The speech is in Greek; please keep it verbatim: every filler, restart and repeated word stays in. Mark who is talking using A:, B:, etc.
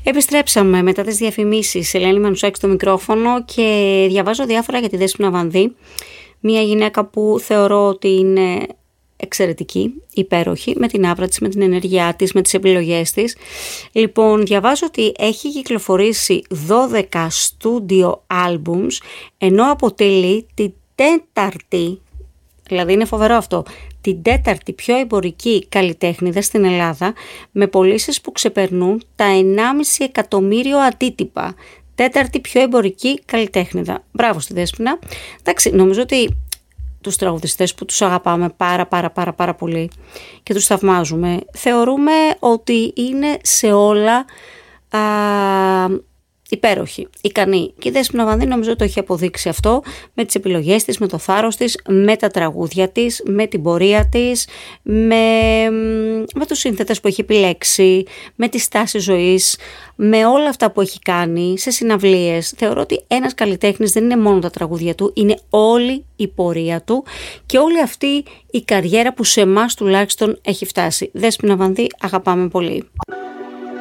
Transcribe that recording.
A: Επιστρέψαμε μετά τις διαφημίσεις. Ελένη Μανουσάκη στο μικρόφωνο και διαβάζω διάφορα για τη Δέσποινα Βανδύ. Μια γυναίκα που θεωρώ ότι είναι εξαιρετική, υπέροχη, με την άβρα της, με την ενέργειά της, με τις επιλογές της. Λοιπόν, διαβάζω ότι έχει κυκλοφορήσει δώδεκα studio albums, ενώ αποτελεί την τέταρτη, δηλαδή είναι φοβερό αυτό, την τέταρτη πιο εμπορική καλλιτέχνηδα στην Ελλάδα, με πωλήσεις που ξεπερνούν τα ενάμιση εκατομμύριο αντίτυπα. Τέταρτη πιο εμπορική καλλιτέχνηδα. Μπράβο στη Δέσποινα. Εντάξει, νομίζω ότι τους τραγουδιστές που τους αγαπάμε πάρα πάρα πάρα πάρα πολύ και τους θαυμάζουμε, θεωρούμε ότι είναι σε όλα α, υπέροχοι, ικανοί. Και η Δέσποινα Βανδύ νομίζω το έχει αποδείξει αυτό με τις επιλογές της, με το θάρρος της, με τα τραγούδια της, με την πορεία της, με, με τους σύνθετες που έχει επιλέξει, με τη στάση ζωής, με όλα αυτά που έχει κάνει σε συναυλίες. Θεωρώ ότι ένας καλλιτέχνης δεν είναι μόνο τα τραγούδια του, είναι όλη η πορεία του και όλη αυτή η καριέρα που σε εμάς τουλάχιστον έχει φτάσει. Δέσποινα Βανδύ, αγαπάμε πολύ.